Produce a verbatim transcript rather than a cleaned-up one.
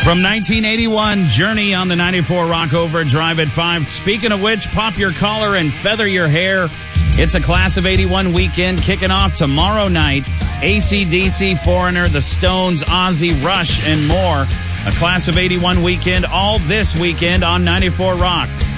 From nineteen eighty-one, Journey on the ninety-four Rock Overdrive at five. Speaking of which, pop your collar and feather your hair. It's a Class of eighty-one weekend kicking off tomorrow night. A C D C, Foreigner, The Stones, Ozzy, Rush, and more. A Class of eighty-one weekend all this weekend on ninety-four Rock.